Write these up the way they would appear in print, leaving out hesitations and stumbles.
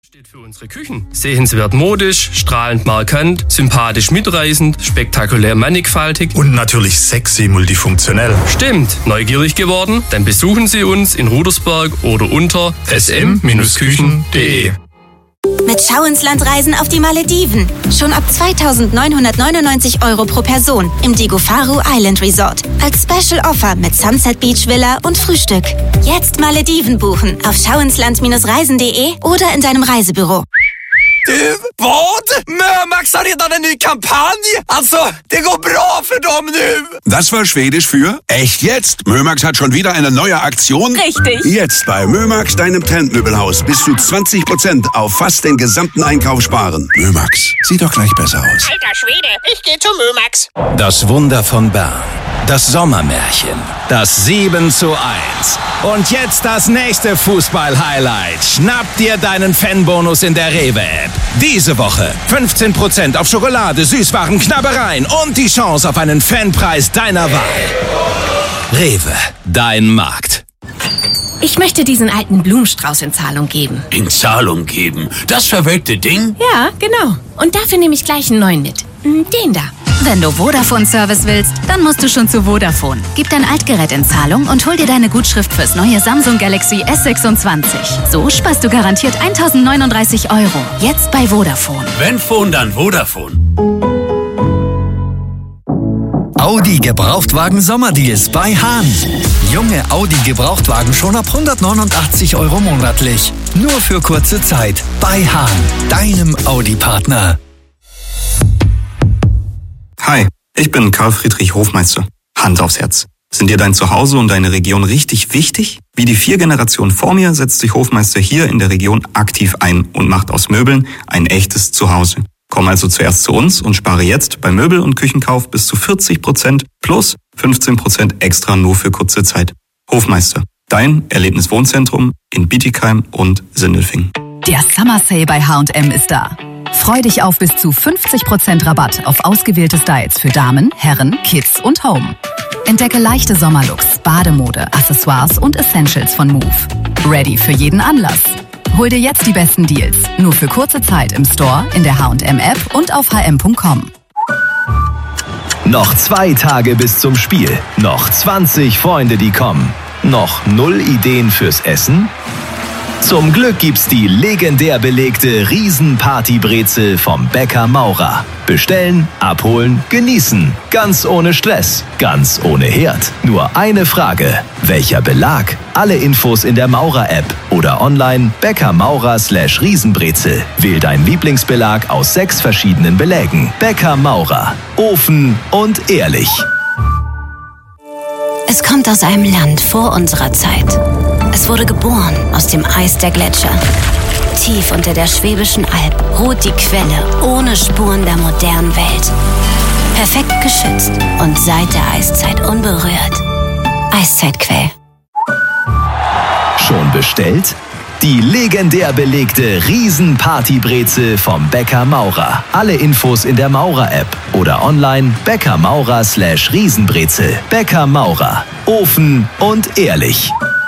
Steht für unsere Küchen. Sehenswert modisch, strahlend markant, sympathisch mitreißend, spektakulär mannigfaltig und natürlich sexy multifunktionell. Stimmt, neugierig geworden? Dann besuchen Sie uns in Rudersberg oder unter sm-küchen.de. Mit Schau ins Land Reisen auf die Malediven. Schon ab 2.999 € pro Person im Digofaru Island Resort. Als Special Offer mit Sunset Beach Villa und Frühstück. Jetzt Malediven buchen auf schauinsland-reisen.de oder in deinem Reisebüro. Du, vad? Mömax har redan en ny kampanj. Alltså, det går bra för dem nu. Das war Schwedisch für echt jetzt. Mömax hat schon wieder eine neue Aktion. Richtig. Jetzt bei Mömax, deinem Trendmöbelhaus, bis zu 20% auf fast den gesamten Einkauf sparen. Mömax, sieht doch gleich besser aus. Alter Schwede, ich gehe zu Mömax. Das Wunder von Bern. Das Sommermärchen. Das 7:1. Und jetzt das nächste Fußball-Highlight. Schnapp dir deinen Fanbonus in der Rewe-App. Diese Woche 15% auf Schokolade, Süßwaren, Knabbereien und die Chance auf einen Fanpreis deiner Wahl. Rewe, dein Markt. Ich möchte diesen alten Blumenstrauß in Zahlung geben. In Zahlung geben? Das verwelkte Ding? Ja, genau. Und dafür nehme ich gleich einen neuen mit. Den da. Wenn du Vodafone-Service willst, dann musst du schon zu Vodafone. Gib dein Altgerät in Zahlung und hol dir deine Gutschrift fürs neue Samsung Galaxy S26. So sparst du garantiert 1.039 €. Jetzt bei Vodafone. Wenn Phone, dann Vodafone. Audi Gebrauchtwagen Sommerdeals bei Hahn. Junge Audi Gebrauchtwagen schon ab 189 € monatlich. Nur für kurze Zeit. Bei Hahn, deinem Audi-Partner. Hi, ich bin Karl Friedrich Hofmeister. Hand aufs Herz. Sind dir dein Zuhause und deine Region richtig wichtig? Wie die 4 Generationen vor mir setzt sich Hofmeister hier in der Region aktiv ein und macht aus Möbeln ein echtes Zuhause. Komm also zuerst zu uns und spare jetzt bei Möbel- und Küchenkauf bis zu 40% plus 15% extra nur für kurze Zeit. Hofmeister, dein Erlebniswohnzentrum in Bietigheim und Sindelfingen. Der Summer Sale bei H&M ist da. Freu dich auf bis zu 50% Rabatt auf ausgewählte Styles für Damen, Herren, Kids und Home. Entdecke leichte Sommerlooks, Bademode, Accessoires und Essentials von Move. Ready für jeden Anlass. Hol dir jetzt die besten Deals. Nur für kurze Zeit im Store, in der H&M-App und auf hm.com. Noch 2 Tage bis zum Spiel. Noch 20 Freunde, die kommen. Noch 0 Ideen fürs Essen? Zum Glück gibt's die legendär belegte Riesen-Party-Brezel vom Bäcker Maurer. Bestellen, abholen, genießen. Ganz ohne Stress, ganz ohne Herd. Nur eine Frage: welcher Belag? Alle Infos in der Maurer-App oder online Bäcker Maurer/Riesenbrezel. Wähl deinen Lieblingsbelag aus 6 verschiedenen Belägen. Bäcker Maurer. Offen und ehrlich. Es kommt aus einem Land vor unserer Zeit. Es wurde geboren aus dem Eis der Gletscher. Tief unter der Schwäbischen Alb ruht die Quelle ohne Spuren der modernen Welt. Perfekt geschützt und seit der Eiszeit unberührt. Eiszeitquell. Schon bestellt? Die legendär belegte Riesen-Party-Brezel vom Bäcker Maurer. Alle Infos in der Maurer-App oder online Bäcker Maurer/Riesenbrezel. Bäcker Maurer. Offen und ehrlich.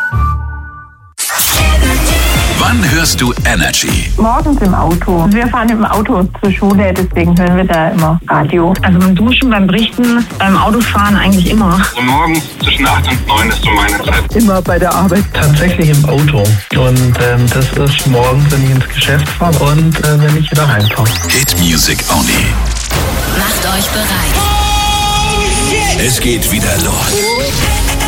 Wann hörst du Energy? Morgens im Auto. Wir fahren im Auto zur Schule, deswegen hören wir da immer Radio. Also beim Duschen, beim Richten, beim Autofahren eigentlich immer. Also morgens zwischen 8 und 9 ist so meine Zeit. Immer bei der Arbeit. Tatsächlich im Auto. Und das ist morgens, wenn ich ins Geschäft fahre und wenn ich wieder heimfahre. Hit Music Only. Macht euch bereit. Es geht wieder los.